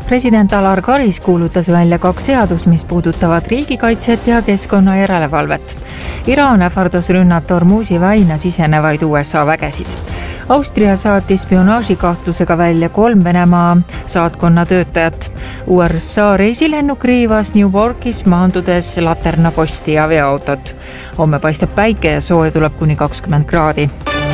President Alar Karis kuulutas välja 2 seadust, mis puudutavad riigikaitset ja keskkonnajärelevalvet. Iraan ähvardas rünnata Hormuzi väina sisenevaid USA vägesid. Austria saatis spionaažikahtlusega välja 3 Venemaa saatkonna töötajat. USA reisilennuk riivas New Yorkis maandudes Laternaposti ja veoautot. Homme paistab päike ja sooja tuleb kuni 20 kraadi.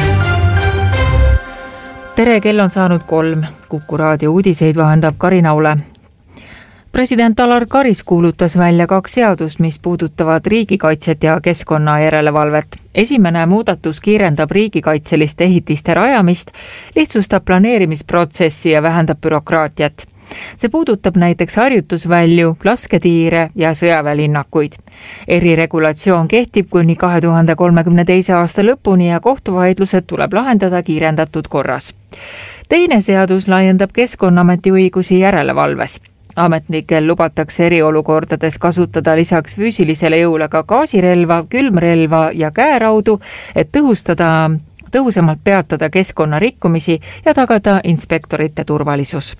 Tere, kell on saanud 3. Kuku raadio uudiseid vahendab Karina Ule. President Alar Karis kuulutas välja 2 seadust, mis puudutavad riigikaitset ja keskkonnajärelevalvet. Esimene muudatus kiirendab riigikaitseliste ehitiste rajamist, lihtsustab planeerimisprotsessi ja vähendab bürokraatiat. See puudutab näiteks harjutusvälju, lasketiire ja sõjaväelinnakuid. Eriregulatsioon kehtib kuni 2032. aasta lõpuni ja kohtuvaidlused tuleb lahendada kiirendatud korras. Teine seadus laiendab Keskkonnaameti õigusi järelevalves. Ametnikel lubatakse eriolukordades kasutada lisaks füüsilisele jõule ka gaasirelva, külmrelva ja käeraudu, et tõhusamalt peatada keskkonnarikkumisi ja tagada inspektorite turvalisus.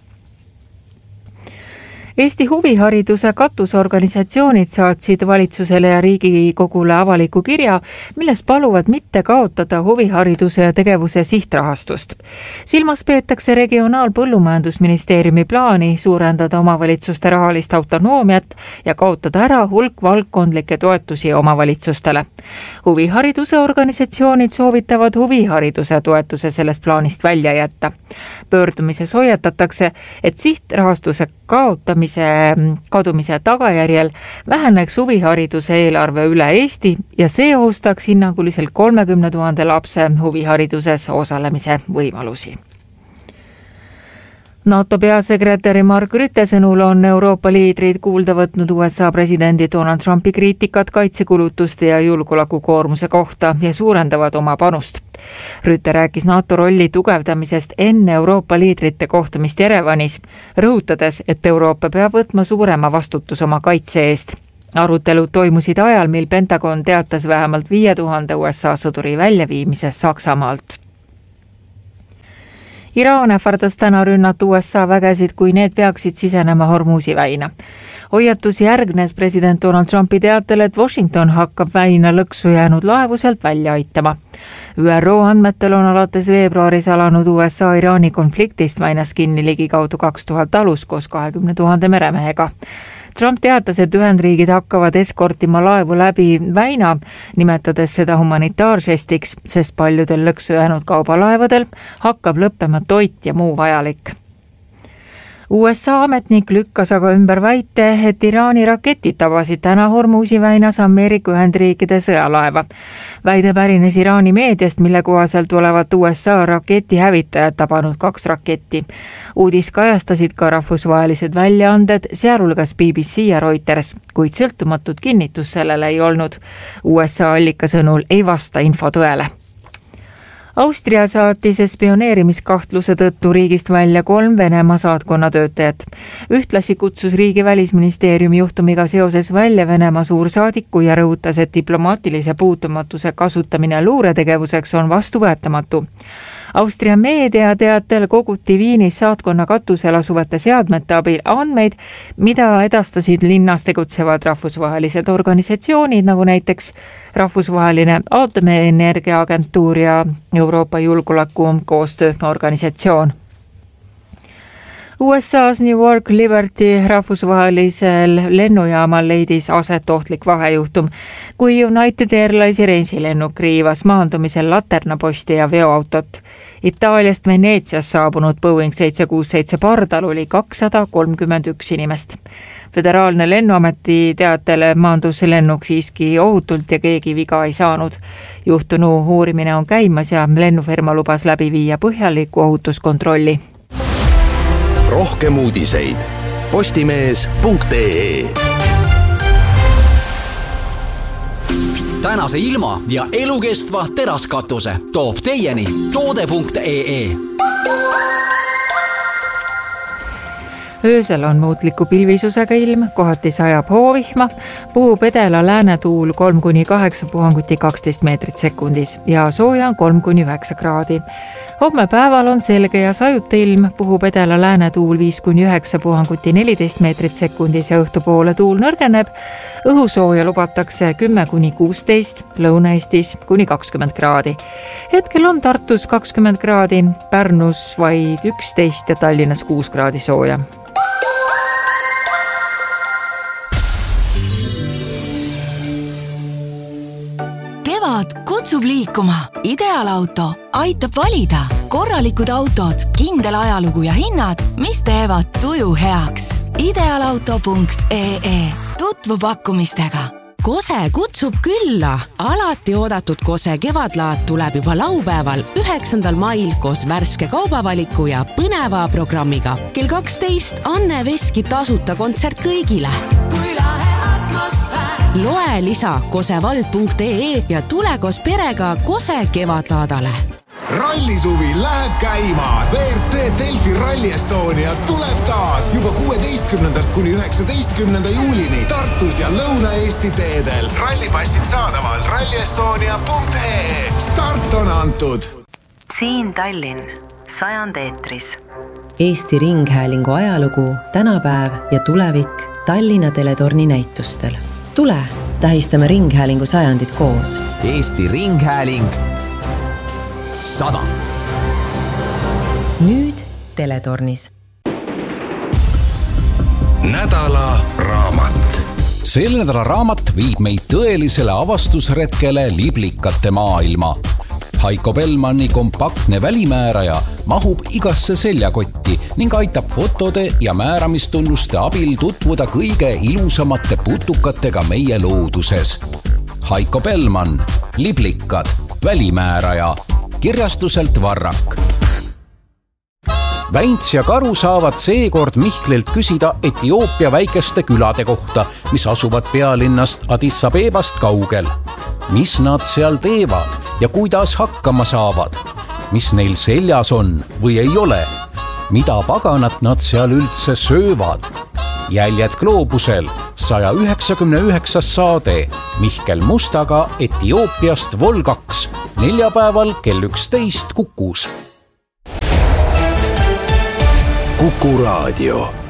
Eesti huvihariduse katusorganisatsioonid saatsid valitsusele ja Riigikogule avaliku kirja, milles paluvad mitte kaotada huvihariduse ja tegevuse sihtrahastust. Silmas peetakse Regionaalpõllumajandusministeeriumi plaani suurendada omavalitsuste rahalist autonoomiat ja kaotada ära hulk valdkondlikke toetusi omavalitsustele. Huvihariduse organisatsioonid soovitavad huvihariduse toetuse sellest plaanist välja jätta. Pöördumises hoiatatakse, et sihtrahastuse kadumise tagajärjel väheneks huvihariduse eelarve üle Eesti ja see ohustaks hinnanguliselt 30 000 lapse huvihariduses osalemise võimalusi. NATO peasekretäri Mark Rutte sõnul on Euroopa liidrid kuulda võtnud USA presidendi Donald Trumpi kriitikat kaitsekulutuste ja julgeolekukoormuse kohta ja suurendavad oma panust. Rutte rääkis NATO rolli tugevdamisest enne Euroopa liidrite kohtumist Jerevanis, rõhutades, et Euroopa peab võtma suurema vastutus oma kaitse eest. Arutelud toimusid ajal, mil Pentagon teatas vähemalt 5000 USA sõduri väljaviimisest Saksamaalt. Iraan ähvardas täna rünnata USA vägesid, kui need peaksid sisenema Hormuzi väina. Hoiatus järgnes president Donald Trumpi teatele, et Washington hakkab väina lõksu jäänud laevu sealt välja aitama. ÜRO andmetel on alates veebruaris alanud USA-Iraani konfliktist väinas kinni ligikaudu 2000 alus koos 20 000 meremehega. Trump teatas, et Ühendriigid hakkavad eskortima laevu läbi väina, nimetades seda humanitaarsestiks, sest paljudel lõksu jäänud kaubalaevadel hakkab lõppema toit ja muu vajalik. USA ametnik lükkas aga ümber väite, et Iraani raketid tabasid täna Hormuzi väinas Ameerika Ühendriikide sõjalaeva. Väide pärines Iraani meediast, mille kohaselt olevat USA raketihävitajad tabanud 2 raketti. Uudis kajastasid ka rahvusvahelised väljaanded, sealhulgas BBC ja Reuters, kuid sõltumatut kinnitust sellele ei olnud. USA allika sõnul ei vasta info tõele. Austria saatis spioneerimiskahtluse tõttu riigist välja 3 Venemaa saatkonna töötajat. Ühtlasi kutsus riigi välisministeeriumi juhtumiga seoses välja Venemaa suursaadiku ja rõhutas, et diplomaatilise puutumatuse kasutamine luuretegevuseks on vastuvõetamatu. Austria meedia teatel koguti Viinis saatkonna katusel asuvate seadmete abil andmeid, mida edastasid linnas tegutsevad rahvusvahelised organisatsioonid, nagu näiteks Rahvusvaheline Aatomienergiaagentuur ja Euroopa Julgeolekukoostööorganisatsioon. USA's New York Liberty rahvusvahelisel lennujaamal leidis aset ohtlik vahejuhtum, kui United Airlinesi reisilennuk riivas maandumisel Laternaposti ja veoautot. Itaaliast Veneetsias saabunud Boeing 767 pardal oli 231 inimest. Föderaalne lennuameti teatele maandus lennuk siiski ohutult ja keegi viga ei saanud. Juhtunu uurimine on käimas ja lennufirma lubas läbi viia põhjaliku ohutuskontrolli. Rohkem uudiseid postimees.ee. Tänase ilma ja elukestva teraskatuse toob teieni toode.ee. Öösel on muutliku pilvisusega ilm, kohati sajab hoovihma, puhub edela läänetuul 3-8 puhanguti 12 meetrit sekundis ja sooja on 3-9 kraadi. Homme päeval on selge ja sajuta ilm, puhub edela läänetuul 5-9 puhanguti 14 meetrit sekundis ja õhtupoole tuul nõrgeneb. Õhusooja lubatakse 10-16, Lõuna-Eestis kuni 20 kraadi. Hetkel on Tartus 20 kraadi, Pärnus vaid 11 ja Tallinnas 6 kraadi sooja. Kevad kutsub liikuma. Ideaalauto aitab valida korralikud autod, kindel ajalugu ja hinnad, mis teevad tuju heaks. Ideaalauto.ee. Tutvu pakkumistega. Kose kutsub külla. Alati oodatud Kose kevadlaat tuleb juba laupäeval 9. mail koos värske kaubavaliku ja põneva programmiga. Kell 12 Anne Veski tasuta kontsert kõigile. Kui lahe atmosfäär. Loe lisa kosevald.ee ja tule koos perega Kose kevadlaadale. Rallisuvi läheb käima. WRC Delfi Rally Estonia tuleb taas juba 16. kuni 19. juulini Tartus ja Lõuna-Eesti teedel. Rallipassid saadaval rallyestonia.ee. Start on antud. Siin Tallinn, 100 eetris. Eesti Ringhäälingu ajalugu, tänapäev ja tulevik Tallinna teletorni näitustel. Tule, tähistame Ringhäälingu 100 koos. Eesti Ringhääling 100. Nüüd teletornis. Nädala raamat. Selle nädala raamat viib meid tõelisele avastusretkele liblikate maailma. Heiko Bellmanni kompaktne välimääraja mahub igasse seljakotti ning aitab fotode ja määramistunnuste abil tutvuda kõige ilusamate putukatega meie looduses. Heiko Bellmann, liblikad, välimääraja, kirjastuselt Varrak. Väints ja Karu saavad seekord Mihklilt küsida Etioopia väikeste külade kohta, mis asuvad pealinnast Addis Abebast kaugel. Mis nad seal teevad ja kuidas hakkama saavad? Mis neil seljas on või ei ole? Mida paganat nad seal üldse söövad? Jäljed gloobusel 199 saade Mihkel Mustaga Etioopiast Vol 2 neljapäeval kell 11 Kukus. Kuku Raadio.